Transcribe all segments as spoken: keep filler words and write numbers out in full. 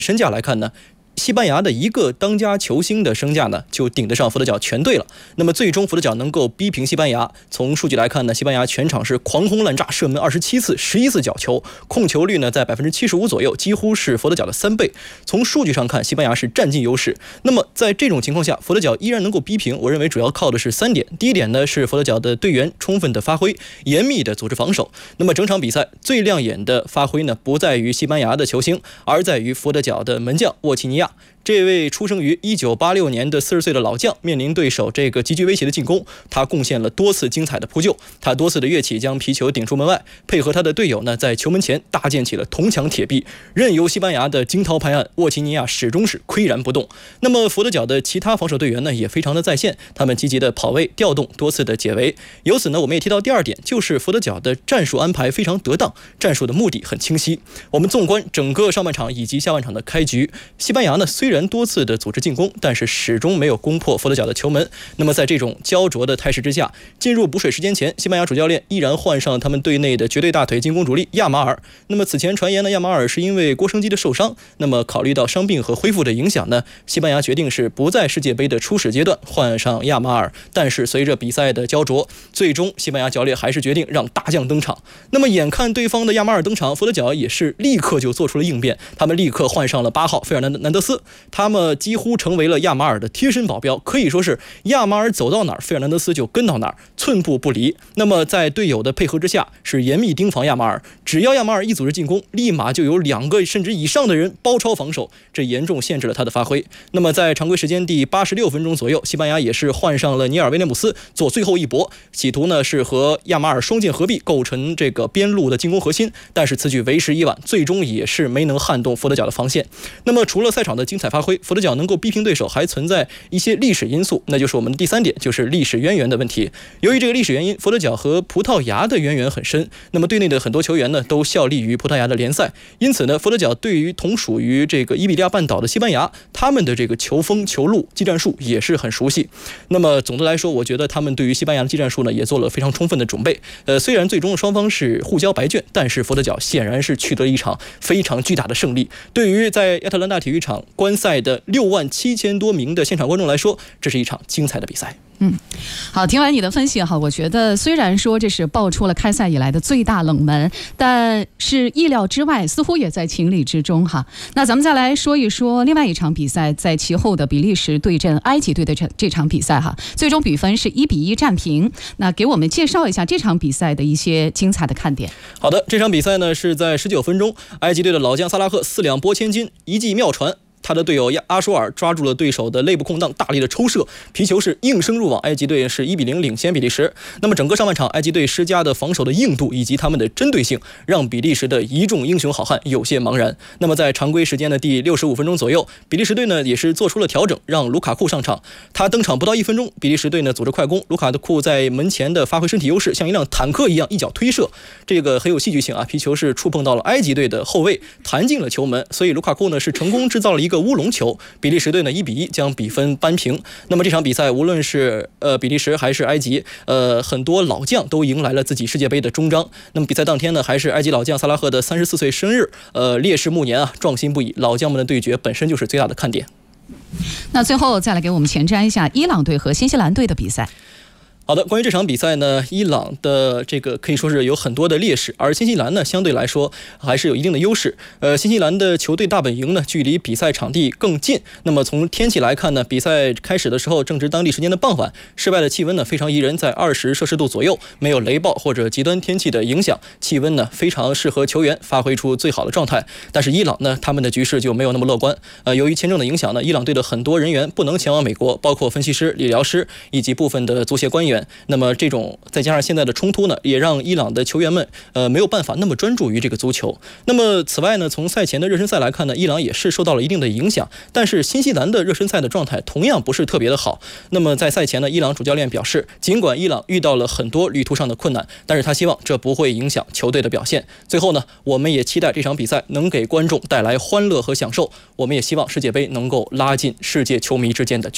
身价来看呢，西班牙的一个当家球星的身价呢，就顶得上佛得角全队了。那么最终佛得角能够逼平西班牙。从数据来看呢，西班牙全场是狂轰滥炸，射门二十七次，十一次角球，控球率呢在百分之七十五左右，几乎是佛得角的三倍。从数据上看，西班牙是占尽优势。那么在这种情况下，佛得角依然能够逼平，我认为主要靠的是三点。第一点呢是佛得角的队员充分的发挥，严密的组织防守。那么整场比赛最亮眼的发挥呢，不在于西班牙的球星，而在于佛得角的门将沃奇尼亚。这位出生于一九八六年的四十岁的老将，面临对手这个极具威胁的进攻，他贡献了多次精彩的扑救，他多次的跃起将皮球顶出门外，配合他的队友呢，在球门前搭建起了铜墙铁壁，任由西班牙的惊涛拍岸，沃奇尼亚始终是岿然不动。那么佛得角的其他防守队员呢，也非常的在线，他们积极的跑位调动，多次的解围。由此呢，我们也提到第二点，就是佛得角的战术安排非常得当，战术的目的很清晰。我们纵观整个上半场以及下半场的开局，西班牙呢虽然多次的组织进攻，但是始终没有攻破佛得角的球门。那么在这种焦灼的态势之下，进入补水时间前，西班牙主教练依然换上了他们队内的绝对大腿进攻主力亚马尔。那么此前传言呢，亚马尔是因为郭生基的受伤，那么考虑到伤病和恢复的影响呢，西班牙决定是不在世界杯的初始阶段换上亚马尔。但是随着比赛的焦灼，最终西班牙教练还是决定让大将登场。那么眼看对方的亚马尔登场，佛得角也是立刻就做出了应变，他们立刻换上了八号费尔南南德斯，他们几乎成为了亚马尔的贴身保镖，可以说是亚马尔走到哪儿，费尔南德斯就跟到哪儿，寸步不离。那么在队友的配合之下，是严密盯防亚马尔，只要亚马尔一组织进攻，立马就有两个甚至以上的人包抄防守，这严重限制了他的发挥。那么在常规时间第八十六分钟左右，西班牙也是换上了尼尔威廉姆斯做最后一搏，企图呢是和亚马尔双剑合璧，构成这个边路的进攻核心，但是此举为时已晚，最终也是没能撼动佛得角的防线。那么除了赛场的精彩发挥，佛得角能够逼平对手，还存在一些历史因素，那就是我们的第三点，就是历史渊源的问题。由于这个历史原因，佛得角和葡萄牙的渊源很深，那么队内的很多球员呢都效力于葡萄牙的联赛，因此呢，佛得角对于同属于这个伊比利亚半岛的西班牙，他们的这个球风、球路、技战术也是很熟悉。那么总的来说，我觉得他们对于西班牙的技战术呢也做了非常充分的准备。呃，虽然最终双方是互交白卷，但是佛得角显然是取得了一场非常巨大的胜利。对于在亚特兰大体育场观赛的六万七千多名的现场观众来说，这是一场精彩的比赛。 嗯，好，听完你的分析哈，我觉得虽然说这是爆出了开赛以来的最大冷门，但是意料之外，似乎也在情理之中哈。那咱们再来说一说另外一场比赛，在其后的比利时对阵埃及队的这这场比赛哈，最终比分是一比一战平。那给我们介绍一下这场比赛的一些精彩的看点。 好的，这场比赛呢是在十九分钟，埃及队的老将萨拉赫四两拨千斤，一记妙传。他的队友阿舒尔抓住了对手的肋部空档，大力的抽射，皮球是应声入网，埃及队是一比零领先比利时。那么整个上半场，埃及队施加的防守的硬度以及他们的针对性，让比利时的一众英雄好汉有些茫然。那么在常规时间的第六十五分钟左右，比利时队呢也是做出了调整，让卢卡库上场。他登场不到一分钟，比利时队呢组织快攻，卢卡库在门前的发挥身体优势，像一辆坦克一样一脚推射，这个很有戏剧性啊！皮球是触碰到了埃及队的后卫，弹进了球门，所以卢卡库呢是成功制造了一个一个乌龙球，比利时队呢一比一将比分扳平。那么这场比赛无论是呃比利时还是埃及，呃很多老将都迎来了自己世界杯的终章。那么比赛当天呢，还是埃及老将萨拉赫的三十四岁生日，呃烈士暮年啊，壮心不已。老将们的对决本身就是最大的看点。 那最后再来给我们前瞻一下伊朗队和新西兰队的比赛。 好的，关于这场比赛呢，伊朗的这个可以说是有很多的劣势，而新西兰呢相对来说还是有一定的优势。呃，新西兰的球队大本营呢距离比赛场地更近。那么从天气来看呢，比赛开始的时候正值当地时间的傍晚，室外的气温呢非常宜人，在二十摄氏度左右，没有雷暴或者极端天气的影响，气温呢非常适合球员发挥出最好的状态。但是伊朗呢，他们的局势就没有那么乐观。呃，由于签证的影响呢，伊朗队的很多人员不能前往美国，包括分析师、理疗师以及部分的足协官员。那么这种再加上现在的冲突呢，也让伊朗的球员们呃没有办法那么专注于这个足球。那么此外呢，从赛前的热身赛来看呢，伊朗也是受到了一定的影响，但是新西兰的热身赛的状态同样不是特别的好。那么在赛前呢，伊朗主教练表示，尽管伊朗遇到了很多旅途上的困难，但是他希望这不会影响球队的表现。最后呢，我们也期待这场比赛能给观众带来欢乐和享受，我们也希望世界杯能够拉近世界球迷之间的距离。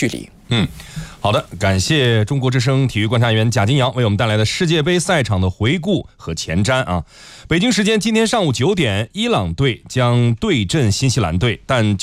嗯，好的，感谢中国之声体育观察员贾金阳为我们带来的世界杯赛场的回顾和前瞻啊。北京时间今天上午九点，伊朗队将对阵新西兰队，但